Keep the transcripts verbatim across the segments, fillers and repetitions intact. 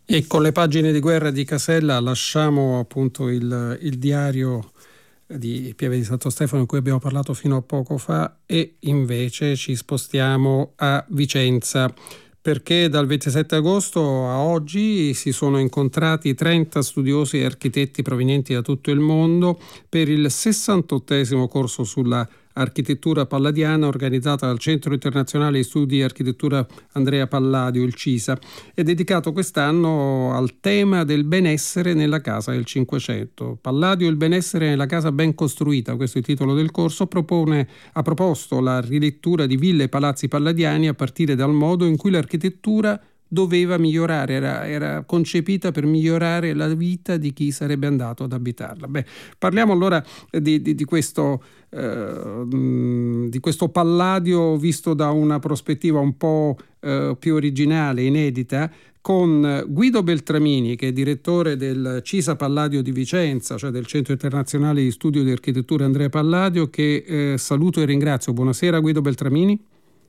E con le pagine di guerra di Casella lasciamo appunto il, il diario di Pieve di Santo Stefano, di cui abbiamo parlato fino a poco fa, e invece ci spostiamo a Vicenza, perché dal ventisette agosto a oggi si sono incontrati trenta studiosi e architetti provenienti da tutto il mondo per il sessantottesimo corso sulla architettura palladiana organizzata dal Centro Internazionale di Studi di Architettura Andrea Palladio, il CISA, è dedicato quest'anno al tema del benessere nella casa del Cinquecento. Palladio, il benessere nella casa ben costruita, questo è il titolo del corso, propone, ha proposto la rilettura di ville e palazzi palladiani a partire dal modo in cui l'architettura doveva migliorare, era, era concepita per migliorare la vita di chi sarebbe andato ad abitarla. Beh, parliamo allora di, di, di questo eh, di questo Palladio visto da una prospettiva un po' eh, più originale, inedita, con Guido Beltramini, che è direttore del CISA Palladio di Vicenza, cioè del Centro Internazionale di Studio di Architettura Andrea Palladio, che eh, saluto e ringrazio. Buonasera Guido Beltramini.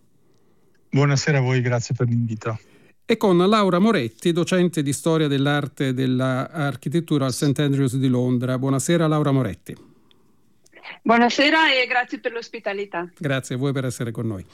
Buonasera a voi, grazie per l'invito. E con Laura Moretti, docente di storia dell'arte e dell'architettura al Saint Andrews di Londra. Buonasera Laura Moretti. Buonasera e grazie per l'ospitalità. Grazie a voi per essere con noi.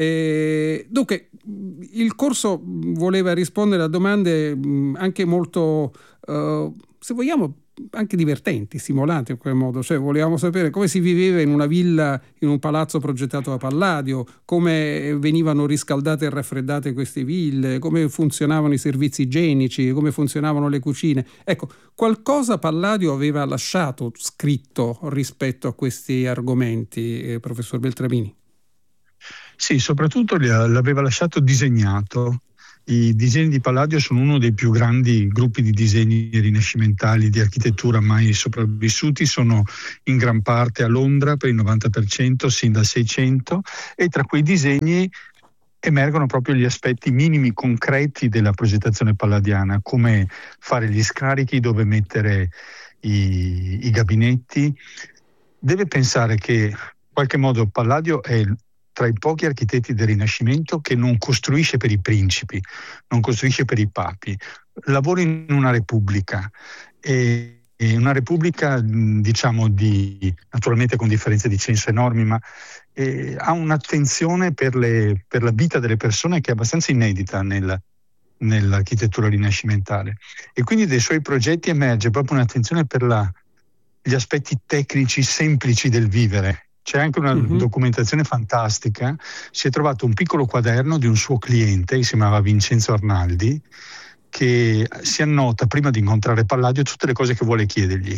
E, dunque, il corso voleva rispondere a domande anche molto, uh, se vogliamo, anche divertenti, stimolanti in quel modo. Cioè, volevamo sapere come si viveva in una villa, in un palazzo progettato da Palladio, come venivano riscaldate e raffreddate queste ville, come funzionavano i servizi igienici, come funzionavano le cucine. Ecco, qualcosa Palladio aveva lasciato scritto rispetto a questi argomenti, eh, professor Beltramini? Sì, soprattutto l'aveva lasciato disegnato. I disegni di Palladio sono uno dei più grandi gruppi di disegni rinascimentali di architettura mai sopravvissuti, sono in gran parte a Londra per il novanta per cento, sin dal Seicento, e tra quei disegni emergono proprio gli aspetti minimi concreti della progettazione palladiana, come fare gli scarichi, dove mettere i, i gabinetti. Deve pensare che in qualche modo Palladio è tra i pochi architetti del Rinascimento che non costruisce per i principi, non costruisce per i papi, lavora in una repubblica, e, e una repubblica diciamo di, naturalmente con differenze di censo enormi, ma eh, ha un'attenzione per, le, per la vita delle persone che è abbastanza inedita nel, nell'architettura rinascimentale, e quindi dai suoi progetti emerge proprio un'attenzione per la, gli aspetti tecnici semplici del vivere. C'è anche una uh-huh. documentazione fantastica. Si è trovato un piccolo quaderno di un suo cliente, che si chiamava Vincenzo Arnaldi, che si annota prima di incontrare Palladio tutte le cose che vuole chiedergli,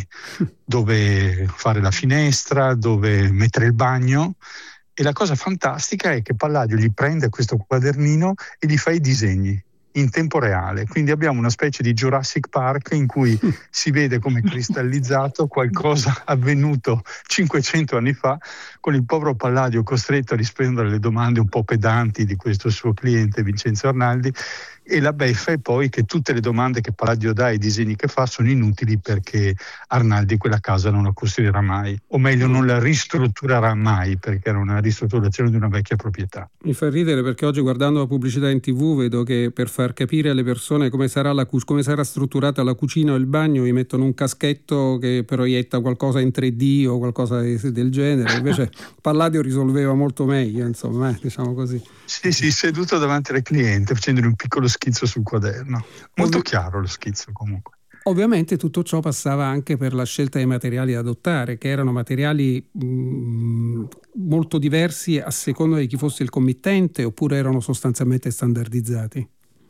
dove fare la finestra, dove mettere il bagno. E la cosa fantastica è che Palladio gli prende questo quadernino e gli fa i disegni in tempo reale, quindi abbiamo una specie di Jurassic Park in cui si vede come cristallizzato qualcosa avvenuto cinquecento anni fa, con il povero Palladio costretto a rispondere alle domande un po' pedanti di questo suo cliente Vincenzo Arnaldi, e la beffa è poi che tutte le domande che Palladio dà e i disegni che fa sono inutili, perché Arnaldi quella casa non la costruirà mai, o meglio non la ristrutturerà mai, perché era una ristrutturazione di una vecchia proprietà. Mi fa ridere perché oggi, guardando la pubblicità in tivù, vedo che per far capire alle persone come sarà, la cu- come sarà strutturata la cucina o il bagno gli mettono un caschetto che proietta qualcosa in tre D o qualcosa del genere. Invece Palladio risolveva molto meglio, insomma, eh, diciamo così. Sì, sì, seduto davanti al cliente facendogli un piccolo schizzo sul quaderno. Molto Ovvi- chiaro lo schizzo comunque. Ovviamente tutto ciò passava anche per la scelta dei materiali da adottare, che erano materiali mh, molto diversi a seconda di chi fosse il committente, oppure erano sostanzialmente standardizzati.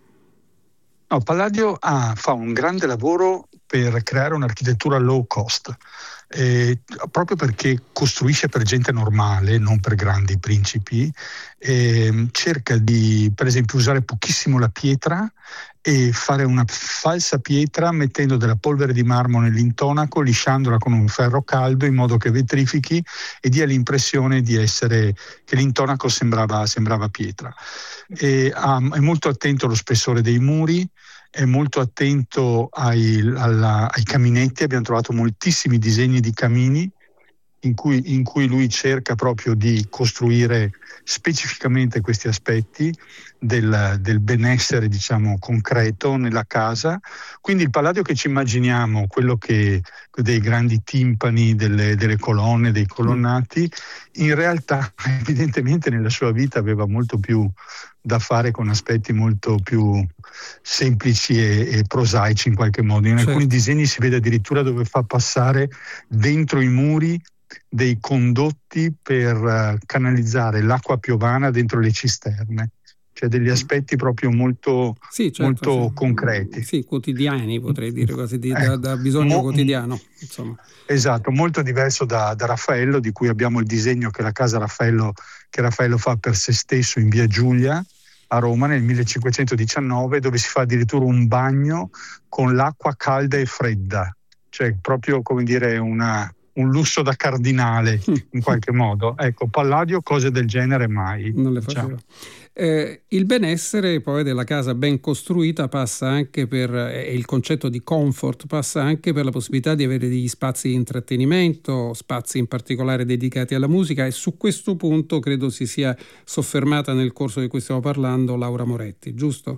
No, Palladio ah, fa un grande lavoro per creare un'architettura low cost, eh, proprio perché costruisce per gente normale, non per grandi principi. Eh, cerca di, per esempio, usare pochissimo la pietra e fare una falsa pietra mettendo della polvere di marmo nell'intonaco, lisciandola con un ferro caldo in modo che vetrifichi e dia l'impressione di essere, che l'intonaco sembrava, sembrava pietra. E, um, è molto attento allo spessore dei muri, è molto attento ai, alla, ai caminetti. Abbiamo trovato moltissimi disegni di camini in cui, in cui lui cerca proprio di costruire specificamente questi aspetti del, del benessere, diciamo, concreto nella casa. Quindi il Palladio che ci immaginiamo, quello che dei grandi timpani, delle, delle colonne, dei colonnati, in realtà evidentemente nella sua vita aveva molto più da fare con aspetti molto più semplici e, e prosaici in qualche modo. In alcuni certo. disegni si vede addirittura dove fa passare dentro i muri dei condotti per uh, canalizzare l'acqua piovana dentro le cisterne, cioè degli aspetti proprio molto, Sì, certo, molto sì. concreti. Sì, quotidiani potrei dire, quasi di, da, Ecco, da bisogno mo- quotidiano, insomma. Esatto, molto diverso da, da Raffaello, di cui abbiamo il disegno che la casa Raffaello, che Raffaello fa per se stesso in via Giulia a Roma nel millecinquecentodiciannove, dove si fa addirittura un bagno con l'acqua calda e fredda, cioè proprio, come dire, una, un lusso da cardinale in qualche modo. Ecco, Palladio cose del genere mai. Non le Diciamo. faceva. Eh, il benessere poi della casa ben costruita passa anche per, e il concetto di comfort passa anche per la possibilità di avere degli spazi di intrattenimento, spazi in particolare dedicati alla musica, e su questo punto credo si sia soffermata nel corso di cui stiamo parlando Laura Moretti, giusto?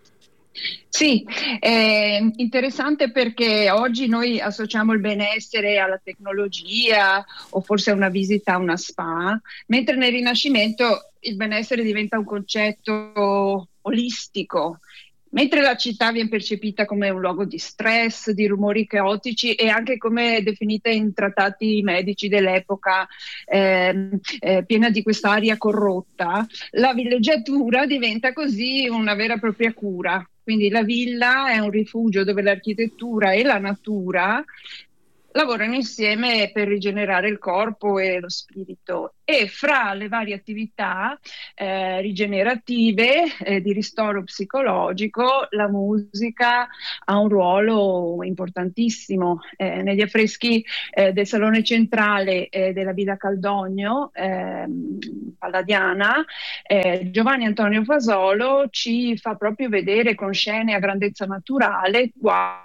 Sì, è interessante perché oggi noi associamo il benessere alla tecnologia o forse a una visita a una spa, mentre nel Rinascimento il benessere diventa un concetto olistico. Mentre la città viene percepita come un luogo di stress, di rumori caotici e anche come definita in trattati medici dell'epoca eh, eh, piena di quest'aria corrotta, la villeggiatura diventa così una vera e propria cura. Quindi la villa è un rifugio dove l'architettura e la natura lavorano insieme per rigenerare il corpo e lo spirito, e fra le varie attività eh, rigenerative eh, di ristoro psicologico la musica ha un ruolo importantissimo. Eh, negli affreschi eh, del salone centrale eh, della Villa Caldogno eh, palladiana, eh, Giovanni Antonio Fasolo ci fa proprio vedere con scene a grandezza naturale qua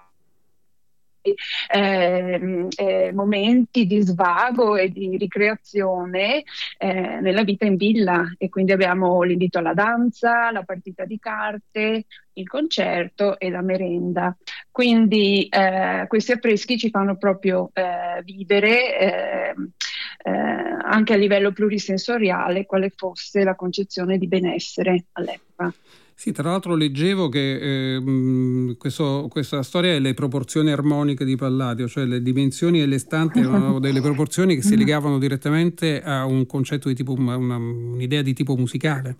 Eh, eh, momenti di svago e di ricreazione eh, nella vita in villa, e quindi abbiamo l'invito alla danza, la partita di carte, il concerto e la merenda. Quindi eh, questi affreschi ci fanno proprio eh, vivere eh, eh, anche a livello plurisensoriale quale fosse la concezione di benessere all'epoca. Sì, tra l'altro leggevo che eh, questo, questa storia delle proporzioni armoniche di Palladio, cioè le dimensioni delle stanze erano delle proporzioni che si legavano direttamente a un concetto di tipo, una, un'idea di tipo musicale.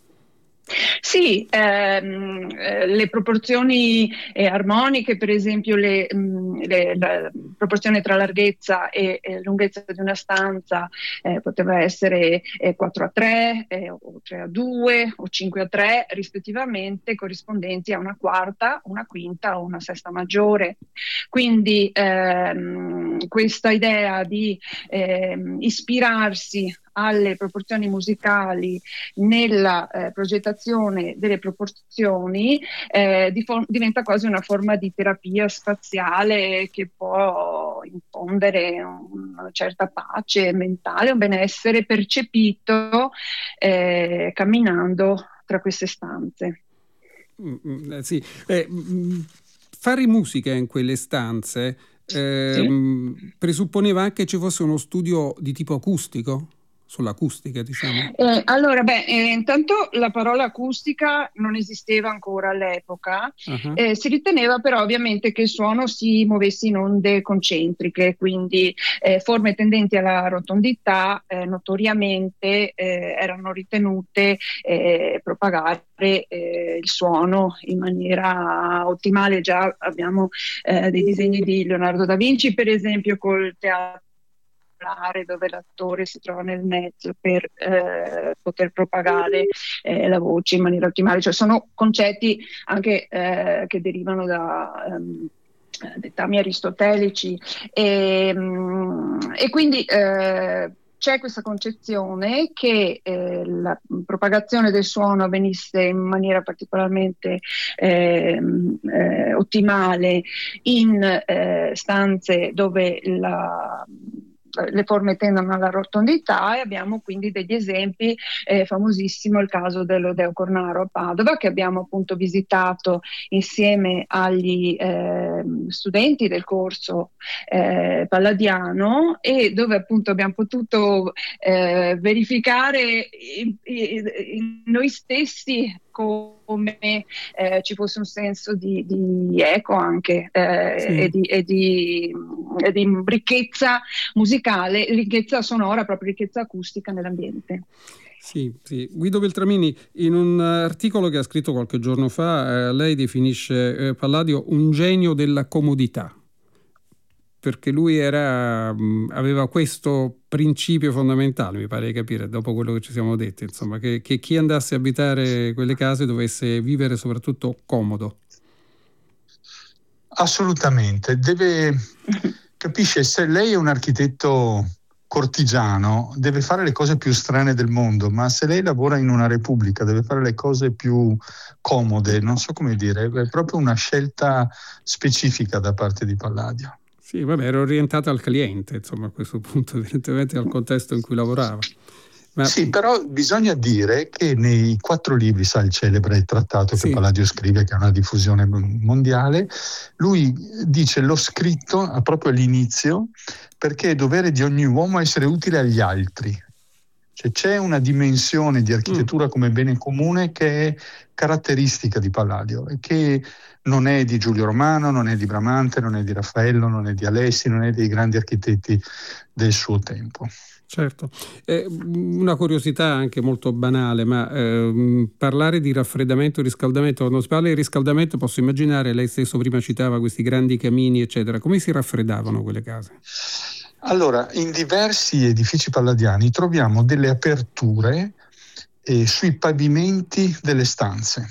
Sì, ehm, eh, le proporzioni eh, armoniche, per esempio le, mh, le, la proporzione tra larghezza e, e lunghezza di una stanza eh, poteva essere eh, quattro a tre, eh, o tre a due o cinque a tre rispettivamente, corrispondenti a una quarta, una quinta o una sesta maggiore. Quindi ehm, questa idea di ehm, ispirarsi alle proporzioni musicali nella eh, progettazione delle proporzioni eh, di for- diventa quasi una forma di terapia spaziale che può infondere una certa pace mentale, un benessere percepito eh, camminando tra queste stanze. Mm, eh, sì. eh, mm, fare musica in quelle stanze eh, Sì. presupponeva anche che ci fosse uno studio di tipo acustico? Sull'acustica, diciamo? Eh, allora, beh, eh, intanto la parola acustica non esisteva ancora all'epoca, Uh-huh. eh, si riteneva però ovviamente che il suono si muovesse in onde concentriche, quindi eh, forme tendenti alla rotondità eh, notoriamente eh, erano ritenute eh, propagare eh, il suono in maniera ottimale. Già abbiamo eh, dei disegni di Leonardo da Vinci, per esempio, col teatro dove l'attore si trova nel mezzo per eh, poter propagare eh, la voce in maniera ottimale. Cioè sono concetti anche eh, che derivano da um, dettami aristotelici e, um, e quindi eh, c'è questa concezione che eh, la propagazione del suono avvenisse in maniera particolarmente eh, eh, ottimale in eh, stanze dove la le forme tendono alla rotondità, e abbiamo quindi degli esempi, eh, famosissimo il caso dell'Odeo Cornaro a Padova, che abbiamo appunto visitato insieme agli eh, studenti del corso eh, palladiano, e dove appunto abbiamo potuto eh, verificare in, in, in noi stessi come eh, ci fosse un senso di, di eco anche eh, sì. e, di, e, di, e di ricchezza musicale, ricchezza sonora, proprio ricchezza acustica nell'ambiente. Sì, sì. Guido Beltramini, in un articolo che ha scritto qualche giorno fa, eh, lei definisce eh, Palladio un genio della comodità, perché lui era, mh, aveva questo principio fondamentale, mi pare di capire, dopo quello che ci siamo detti, insomma, che, che chi andasse a abitare quelle case dovesse vivere soprattutto comodo. Assolutamente. Deve, capisce, se lei è un architetto cortigiano, deve fare le cose più strane del mondo, ma se lei lavora in una repubblica deve fare le cose più comode, non so come dire, è proprio una scelta specifica da parte di Palladio. Sì, vabbè, era orientata al cliente, insomma, a questo punto, evidentemente al contesto in cui lavorava. Ma... Sì, però bisogna dire che nei quattro libri, sa, il celebre trattato che sì. Palladio scrive, che ha una diffusione mondiale, lui dice l'ho scritto proprio all'inizio perché è dovere di ogni uomo essere utile agli altri. Cioè c'è una dimensione di architettura mm. come bene comune che è caratteristica di Palladio e che non è di Giulio Romano, non è di Bramante, non è di Raffaello, non è di Alessi, non è dei grandi architetti del suo tempo. Certo, eh, una curiosità anche molto banale, ma eh, parlare di raffreddamento e riscaldamento, quando si parla di riscaldamento posso immaginare, lei stesso prima citava questi grandi camini eccetera, come si raffreddavano quelle case? Allora, in diversi edifici palladiani troviamo delle aperture eh, sui pavimenti delle stanze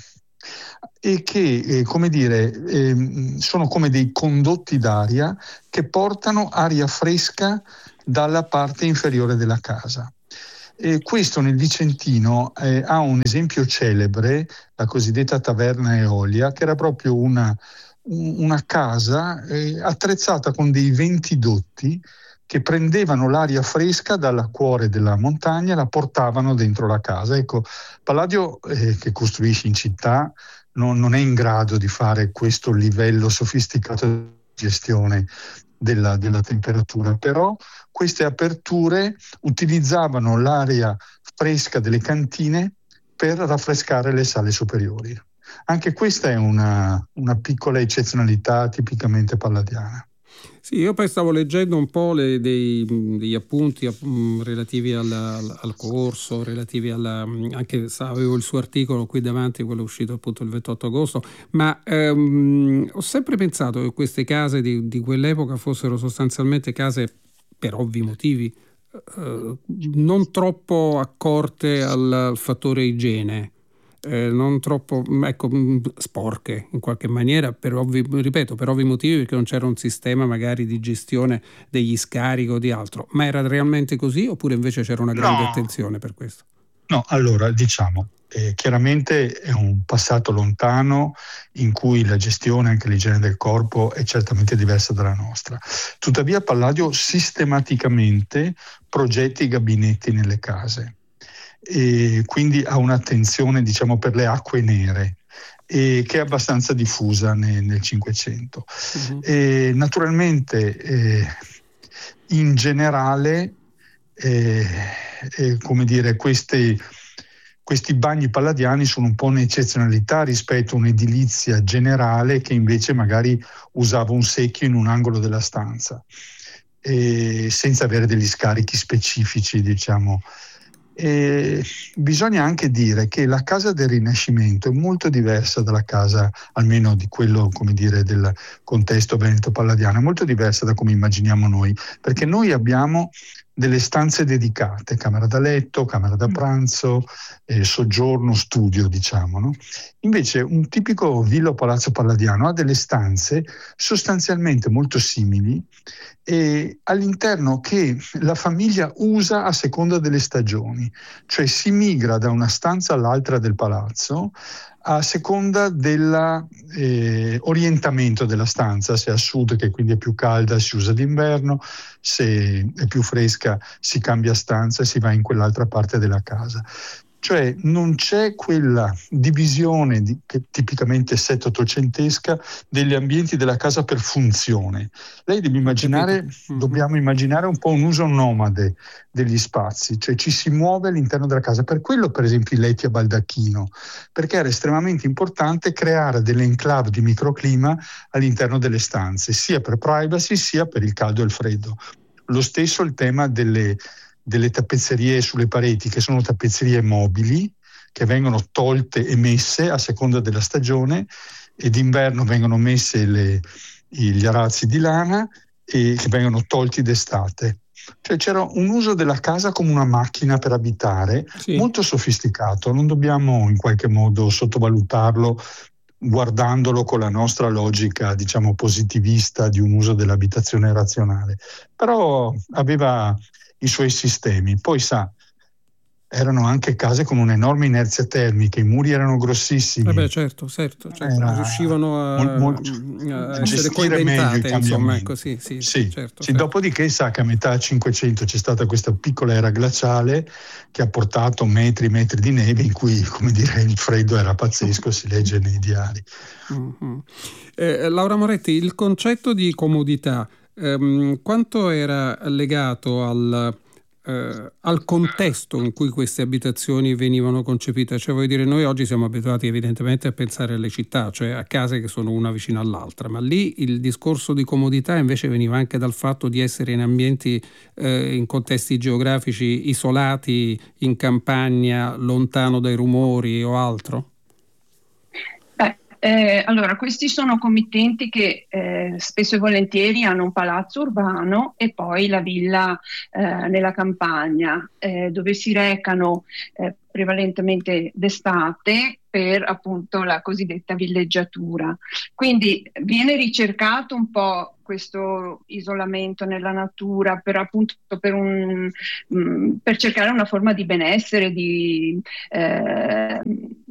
e che, eh, come dire, eh, sono come dei condotti d'aria che portano aria fresca dalla parte inferiore della casa. E questo nel Vicentino eh, ha un esempio celebre, la cosiddetta taverna Eolia, che era proprio una, una casa eh, attrezzata con dei ventidotti che prendevano l'aria fresca dal cuore della montagna e la portavano dentro la casa. Ecco, Palladio, eh, che costruisce in città, non, non è in grado di fare questo livello sofisticato di gestione della, della temperatura, però queste aperture utilizzavano l'aria fresca delle cantine per raffrescare le sale superiori. Anche questa è una, una piccola eccezionalità tipicamente palladiana. Sì, io poi stavo leggendo un po' le, dei, degli appunti um, relativi al, al, al corso, relativi alla, anche avevo il suo articolo qui davanti, quello uscito appunto il ventotto agosto, ma um, ho sempre pensato che queste case di, di quell'epoca fossero sostanzialmente case, per ovvi motivi, uh, non troppo accorte al, al fattore igiene. Eh, non troppo, ecco, sporche in qualche maniera, per ovvi, ripeto, per ovvi motivi, perché non c'era un sistema magari di gestione degli scarichi o di altro. Ma era realmente così oppure invece c'era una grande no. attenzione per questo? No, allora diciamo, eh, chiaramente è un passato lontano in cui la gestione, anche l'igiene del corpo è certamente diversa dalla nostra. Tuttavia Palladio sistematicamente progetta i gabinetti nelle case. E quindi ha un'attenzione, diciamo, per le acque nere, e che è abbastanza diffusa nel, nel Cinquecento. Uh-huh. E naturalmente eh, in generale eh, eh, come dire, questi, questi bagni palladiani sono un po' un'eccezionalità rispetto a un'edilizia generale che invece magari usava un secchio in un angolo della stanza e senza avere degli scarichi specifici, diciamo. E bisogna anche dire che la casa del Rinascimento è molto diversa dalla casa, almeno di quello, come dire, del contesto veneto palladiano, è molto diversa da come immaginiamo noi, perché noi abbiamo delle stanze dedicate, camera da letto, camera da pranzo, eh, soggiorno, studio, diciamo, no? Invece un tipico villa o palazzo palladiano ha delle stanze sostanzialmente molto simili e all'interno che la famiglia usa a seconda delle stagioni, cioè si migra da una stanza all'altra del palazzo a seconda della eh, orientamento della stanza, se è a sud che quindi è più calda si usa d'inverno, se è più fresca si cambia stanza e si va in quell'altra parte della casa. Cioè non c'è quella divisione di, che tipicamente settecentesca degli ambienti della casa per funzione. Lei deve immaginare, mm-hmm. dobbiamo immaginare un po' un uso nomade degli spazi, cioè ci si muove all'interno della casa. Per quello per esempio i letti a baldacchino, perché era estremamente importante creare delle enclave di microclima all'interno delle stanze, sia per privacy sia per il caldo e il freddo. Lo stesso il tema delle delle tappezzerie sulle pareti, che sono tappezzerie mobili che vengono tolte e messe a seconda della stagione, e d'inverno vengono messe le, gli arazzi di lana e che vengono tolti d'estate. Cioè c'era un uso della casa come una macchina per abitare, sì. molto sofisticato, non dobbiamo in qualche modo sottovalutarlo guardandolo con la nostra logica, diciamo, positivista di un uso dell'abitazione razionale, però aveva i suoi sistemi. Poi sa, erano anche case con un'enorme inerzia termica, i muri erano grossissimi. Eh beh, certo, certo, certo. Era riuscivano a, molto, a essere coinventate, insomma, ecco, sì, sì, sì, certo, sì. certo. Dopodiché sa che a metà Cinquecento c'è stata questa piccola era glaciale che ha portato metri e metri di neve in cui, come dire, il freddo era pazzesco, si legge nei diari. Mm-hmm. Eh, Laura Moretti, il concetto di comodità ehm, quanto era legato al Eh, al contesto in cui queste abitazioni venivano concepite? Cioè, voglio dire, noi oggi siamo abituati evidentemente a pensare alle città, cioè a case che sono una vicino all'altra, ma lì il discorso di comodità invece veniva anche dal fatto di essere in ambienti, eh, in contesti geografici isolati, in campagna, lontano dai rumori o altro? Eh, allora, questi sono committenti che eh, spesso e volentieri hanno un palazzo urbano e poi la villa eh, nella campagna, eh, dove si recano eh, prevalentemente d'estate per appunto la cosiddetta villeggiatura. Quindi viene ricercato un po' questo isolamento nella natura per appunto per, un, mh, per cercare una forma di benessere, di eh,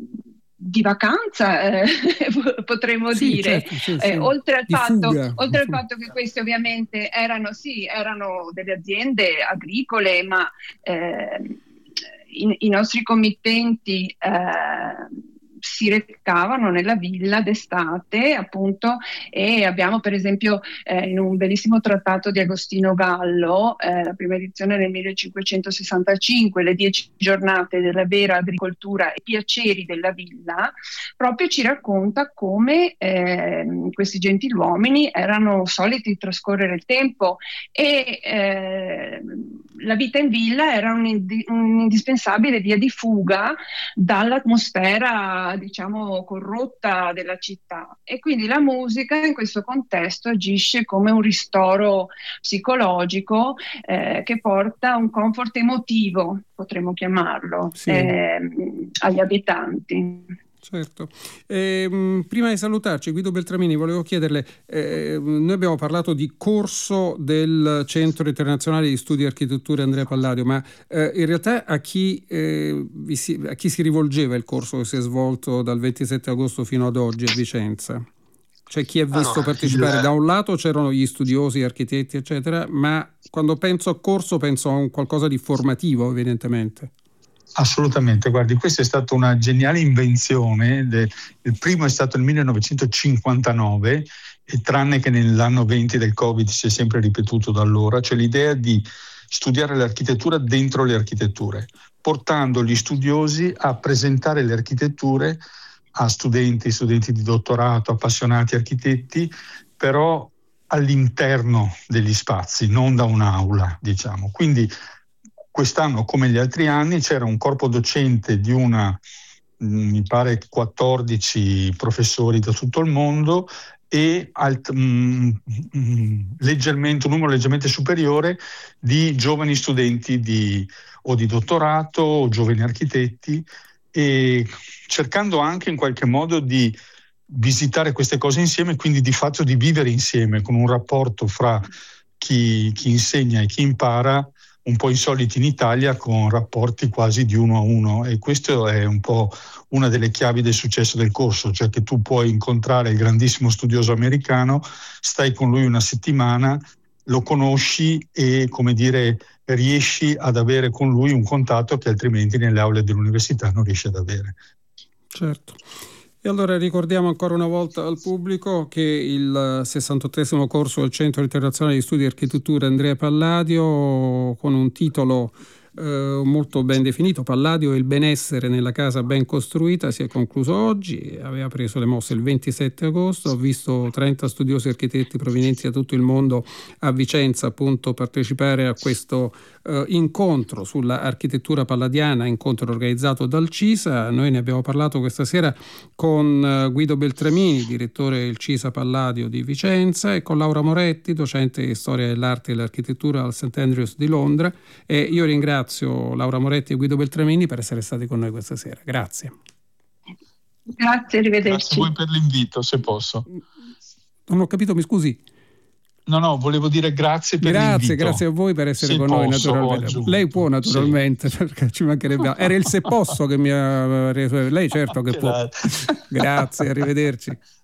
di vacanza, eh, potremmo sì, dire, certo, sì, eh, sì. oltre, al fatto, oltre al fuga. fatto che queste ovviamente erano, sì, erano delle aziende agricole, ma eh, i, i nostri committenti eh, si recavano nella villa d'estate, appunto, e abbiamo per esempio eh, in un bellissimo trattato di Agostino Gallo, eh, la prima edizione nel millecinquecentosessantacinque, le dieci giornate della vera agricoltura e piaceri della villa, proprio ci racconta come eh, questi gentiluomini erano soliti trascorrere il tempo e eh, la vita in villa era un, un'indispensabile via di fuga dall'atmosfera, diciamo, corrotta della città, e quindi la musica in questo contesto agisce come un ristoro psicologico eh, che porta un comfort emotivo, potremmo chiamarlo, sì. eh, agli abitanti. Certo. Eh, prima di salutarci, Guido Beltramini, volevo chiederle, eh, noi abbiamo parlato di corso del Centro Internazionale di Studi Architettura Andrea Palladio, ma eh, in realtà a chi, eh, vi si, a chi si rivolgeva il corso che si è svolto dal ventisette agosto fino ad oggi a Vicenza? Cioè chi è visto allora, partecipare? Il... Da un lato c'erano gli studiosi, architetti, eccetera, ma quando penso a corso penso a un qualcosa di formativo, evidentemente. Assolutamente, guardi, questa è stata una geniale invenzione, de, il primo è stato nel millenovecentocinquantanove e tranne che nell'anno venti del Covid si è sempre ripetuto da allora, cioè l'idea di studiare l'architettura dentro le architetture, portando gli studiosi a presentare le architetture a studenti, studenti di dottorato, appassionati architetti, però all'interno degli spazi, non da un'aula, diciamo. Quindi quest'anno, come gli altri anni, c'era un corpo docente di una, mi pare, quattordici professori da tutto il mondo e alt, mm, mm, leggermente, un numero leggermente superiore di giovani studenti di, o di dottorato o giovani architetti, e cercando anche in qualche modo di visitare queste cose insieme, quindi di fatto di vivere insieme con un rapporto fra chi, chi insegna e chi impara, un po' insoliti in Italia, con rapporti quasi di uno a uno, e questo è un po' una delle chiavi del successo del corso, cioè che tu puoi incontrare il grandissimo studioso americano, stai con lui una settimana, lo conosci e, come dire, riesci ad avere con lui un contatto che altrimenti nelle aule dell'università non riesci ad avere. Certo. E allora ricordiamo ancora una volta al pubblico che il sessantottesimo corso del Centro Internazionale di Studi di Architettura Andrea Palladio, con un titolo eh, molto ben definito, Palladio e il benessere nella casa ben costruita, si è concluso oggi. Aveva preso le mosse il ventisette agosto. Ho visto trenta studiosi architetti provenienti da tutto il mondo a Vicenza appunto partecipare a questo eh, incontro sulla architettura palladiana, incontro organizzato dal CISA. Noi ne abbiamo parlato questa sera con uh, Guido Beltramini, direttore del CISA Palladio di Vicenza, e con Laura Moretti, docente di storia dell'arte e dell'architettura al St Andrews di Londra. E io ringrazio Laura Moretti e Guido Beltramini per essere stati con noi questa sera. Grazie. Grazie, arrivederci. Grazie a voi per l'invito, se posso. Non ho capito, mi scusi. No, no, volevo dire grazie per grazie, l'invito. Grazie a voi per essere se con posso, noi, naturalmente. Lei può, naturalmente, sì. Perché ci mancherebbe. Era il se posso che mi ha reso. Lei certo che può. Grazie, arrivederci.